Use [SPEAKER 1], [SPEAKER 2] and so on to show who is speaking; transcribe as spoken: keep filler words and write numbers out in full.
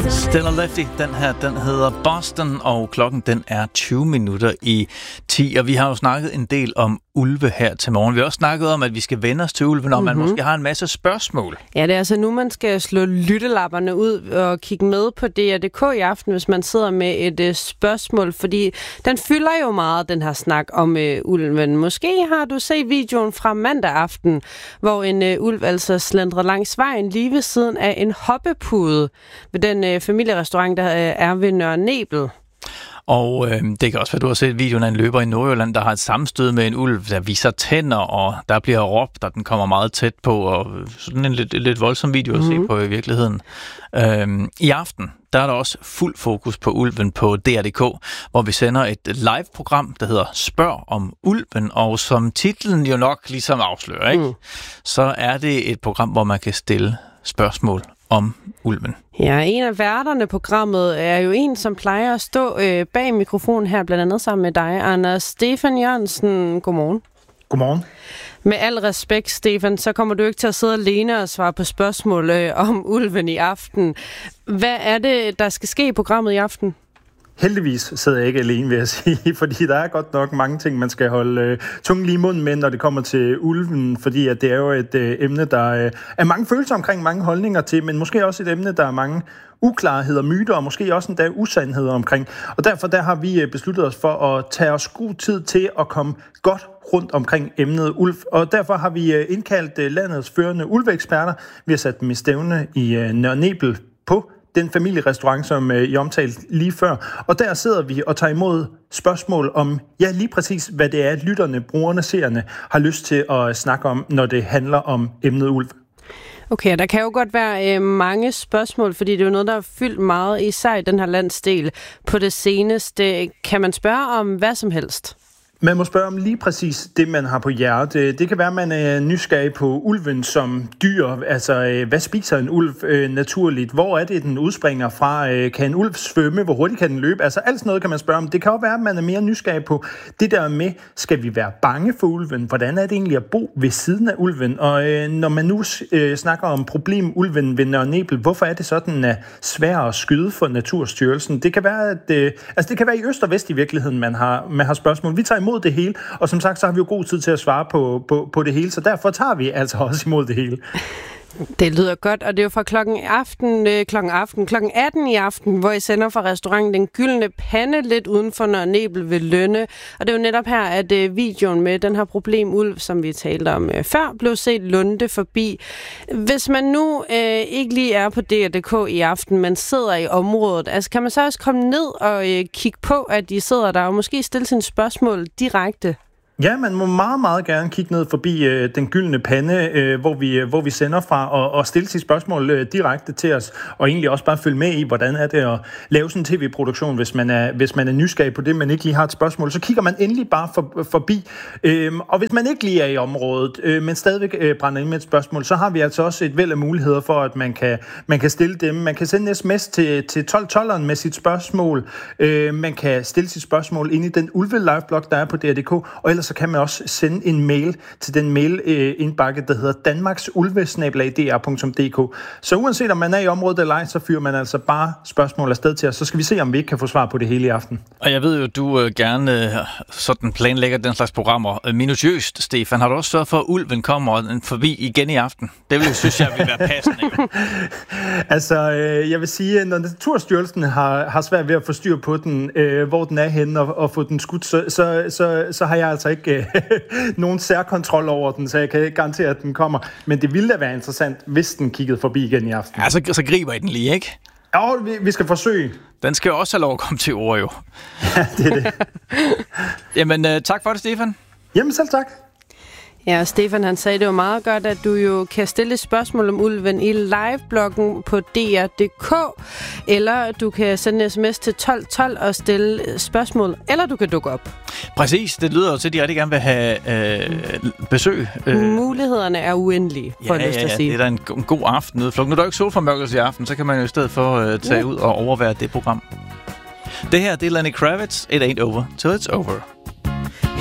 [SPEAKER 1] Stella Lefty, den her, den hedder Boston, og klokken den er tyve minutter i ti, og vi har jo snakket en del om ulve her til morgen. Vi har også snakket om, at vi skal vende os til ulven, og mm-hmm. man måske har en masse spørgsmål.
[SPEAKER 2] Ja, det er altså nu, man skal slå lyttelapperne ud og kigge med på D R punktum d k i aften, hvis man sidder med et uh, spørgsmål, fordi den fylder jo meget, den her snak om uh, ulven. Måske har du set videoen fra mandag aften, hvor en uh, ulv altså slendrer langs vejen lige ved siden af en hoppepude ved den uh, familierestaurant, der uh, er ved Nørre Nebel.
[SPEAKER 1] Og øh, det kan også være, du har set videoen af en løber i Nordjylland, der har et sammenstød med en ulv, der viser tænder, og der bliver råbt, og den kommer meget tæt på, og sådan en lidt, lidt voldsom video at mm-hmm. se på i virkeligheden. Øhm, I aften, der er der også fuld fokus på ulven på D R punktum d k, hvor vi sender et live-program, der hedder Spørg om ulven, og som titlen jo nok ligesom afslører, ikke? Mm. Så er det et program, hvor man kan stille spørgsmål om ulven.
[SPEAKER 2] Ja, en af værterne på programmet er jo en, som plejer at stå øh, bag mikrofonen her, blandt andet sammen med dig, Anders Stefan Jørgensen. Godmorgen.
[SPEAKER 3] Godmorgen.
[SPEAKER 2] Med al respekt, Stefan, så kommer du ikke til at sidde alene og svare på spørgsmål øh, om ulven i aften. Hvad er det, der skal ske i programmet i aften?
[SPEAKER 3] Heldigvis sidder jeg ikke alene, vil jeg sige, fordi der er godt nok mange ting, man skal holde øh, tungen lige i munden med, når det kommer til ulven, fordi at det er jo et øh, emne, der øh, er mange følelser omkring, mange holdninger til, men måske også et emne, der er mange uklarheder, myter og måske også endda usandheder omkring. Og derfor der har vi besluttet os for at tage os god tid til at komme godt rundt omkring emnet ulv. Og derfor har vi indkaldt landets førende ulveeksperter. Vi har sat dem i stævne i Nørre Nebel på den familierestaurant, som I omtalte lige før. Og der sidder vi og tager imod spørgsmål om, ja, lige præcis, hvad det er, lytterne, brugerne, seerne har lyst til at snakke om, når det handler om emnet ulv.
[SPEAKER 2] Okay, der kan jo godt være øh, mange spørgsmål, fordi det er jo noget, der er fyldt meget, især i den her landsdel på det seneste. Kan man spørge om hvad som helst?
[SPEAKER 3] Man må spørge om lige præcis det, man har på hjerte. Det kan være, at man er nysgerrig på ulven som dyr. Altså, hvad spiser en ulv øh, naturligt? Hvor er det, den udspringer fra? Øh, kan en ulv svømme? Hvor hurtigt kan den løbe? Altså, alt sådan noget kan man spørge om. Det kan også være, at man er mere nysgerrig på det der med, skal vi være bange for ulven? Hvordan er det egentlig at bo ved siden af ulven? Og øh, når man nu øh, snakker om problemulven ved Nørre Nebel, hvorfor er det sådan uh, svært at skyde for Naturstyrelsen? Det kan være, at, øh, altså, det kan være i øst og vest i virkeligheden, man har, man har spørgsmål. Vi tager imod det hele, og som sagt, så har vi jo god tid til at svare på, på, på det hele, så derfor tager vi altså også imod det hele.
[SPEAKER 2] Det lyder godt, og det er jo fra klokken aften, øh, klokken aften, klokken atten i aften, hvor I sender fra restauranten Den Gyldne Pande lidt uden for Nørre Nebel ved Lønne. Og det er jo netop her, at øh, videoen med den her problemulv, som vi talte om øh, før, blev set lunde forbi. Hvis man nu øh, ikke lige er på D R punktum d k i aften, men sidder i området, altså kan man så også komme ned og øh, kigge på, at de sidder der, og måske stille sine spørgsmål direkte?
[SPEAKER 3] Ja, man må meget, meget gerne kigge ned forbi øh, Den Gyldne Pande, øh, hvor, vi, øh, hvor vi sender fra, og, og stille sit spørgsmål øh, direkte til os, og egentlig også bare følge med i, hvordan er det at lave sådan en tv-produktion, hvis man er, hvis man er nysgerrig på det, man ikke lige har et spørgsmål. Så kigger man endelig bare for, forbi. Øh, og hvis man ikke lige er i området, øh, men stadigvæk øh, brænder ind med et spørgsmål, så har vi altså også et væld af muligheder for, at man kan, man kan stille dem. Man kan sende en sms til, til tolv tolveren med sit spørgsmål. Øh, man kan stille sit spørgsmål ind i den ulve-live-blog, der er på D R punktum d k, og ellers så kan man også sende en mail til den mail-indbakke, der hedder danmarks ulve snabel-a d r punktum d k. Så uanset om man er i området eller ej, så fyrer man altså bare spørgsmål afsted til os. Så skal vi se, om vi ikke kan få svar på det hele i aften.
[SPEAKER 1] Og jeg ved jo, du øh, gerne øh, sådan planlægger den slags programmer øh, minutiøst, Stefan. Har du også sørget for, at ulven kommer forbi igen i aften? Det vil, synes jeg, vil være passende.
[SPEAKER 3] altså, øh, jeg vil sige, når Naturstyrelsen har, har svært ved at få styr på den, øh, hvor den er henne, og, og få den skudt, så, så, så, så har jeg altså ikke nogen særkontrol over den, så jeg kan ikke garantere, at den kommer. Men det ville da være interessant, hvis den kiggede forbi igen i aften.
[SPEAKER 1] Ja, så, så griber I den lige, ikke?
[SPEAKER 3] Ja, vi, vi skal forsøge.
[SPEAKER 1] Den skal jo også have lov at komme til ord, jo.
[SPEAKER 3] Ja, det er det.
[SPEAKER 1] Jamen, uh, tak for det, Stefan.
[SPEAKER 3] Jamen, selv tak.
[SPEAKER 2] Ja, Stefan han sagde, det var meget godt, at du jo kan stille et spørgsmål om ulven i live-bloggen på D R punktum d k, eller du kan sende en sms til tolv tolv og stille spørgsmål, eller du kan dukke op.
[SPEAKER 1] Præcis, det lyder jo til, at de rigtig gerne vil have øh, besøg.
[SPEAKER 2] Mulighederne er uendelige, for
[SPEAKER 1] ja,
[SPEAKER 2] at lyst
[SPEAKER 1] ja,
[SPEAKER 2] at sige.
[SPEAKER 1] det er da en, en god aften ude. Nu er der ikke solformørkelse i aften, så kan man jo i stedet for øh, tage ja. ud og overvære det program. Det her, det er Lenny Kravitz. It ain't over till it's over.